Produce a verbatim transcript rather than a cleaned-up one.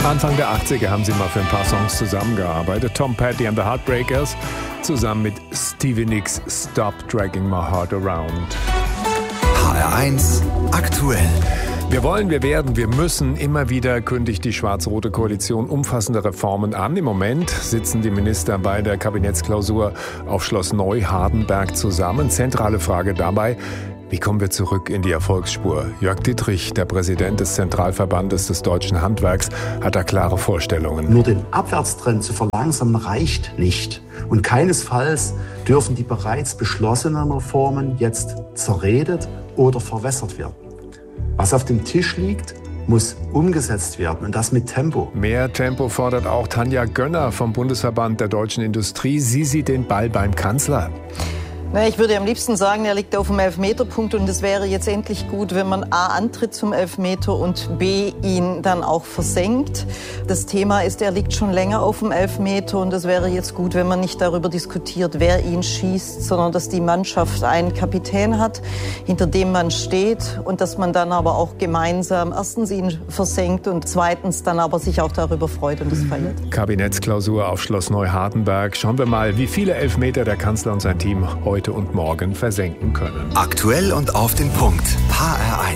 Anfang der achtziger haben sie mal für ein paar Songs zusammengearbeitet. Tom Petty and the Heartbreakers zusammen mit Stevie Nicks Stop Dragging My Heart Around. H R eins aktuell. Wir wollen, wir werden, wir müssen. Immer wieder kündigt die schwarz-rote Koalition umfassende Reformen an. Im Moment sitzen die Minister bei der Kabinettsklausur auf Schloss Neuhardenberg zusammen. Zentrale Frage dabei: Wie kommen wir zurück in die Erfolgsspur? Jörg Dittrich, der Präsident des Zentralverbandes des deutschen Handwerks, hat da klare Vorstellungen. Nur den Abwärtstrend zu verlangsamen reicht nicht. Und keinesfalls dürfen die bereits beschlossenen Reformen jetzt zerredet oder verwässert werden. Was auf dem Tisch liegt, muss umgesetzt werden, und das mit Tempo. Mehr Tempo fordert auch Tanja Gönner vom Bundesverband der deutschen Industrie. Sie sieht den Ball beim Kanzler. Na, ich würde am liebsten sagen, er liegt auf dem Elfmeterpunkt, und es wäre jetzt endlich gut, wenn man A antritt zum Elfmeter und B ihn dann auch versenkt. Das Thema ist, er liegt schon länger auf dem Elfmeter, und es wäre jetzt gut, wenn man nicht darüber diskutiert, wer ihn schießt, sondern dass die Mannschaft einen Kapitän hat, hinter dem man steht, und dass man dann aber auch gemeinsam erstens ihn versenkt und zweitens dann aber sich auch darüber freut und es feiert. Kabinettsklausur auf Schloss Neuhardenberg. Schauen wir mal, wie viele Elfmeter der Kanzler und sein Team heute und morgen versenken können. Aktuell und auf den Punkt. H R eins.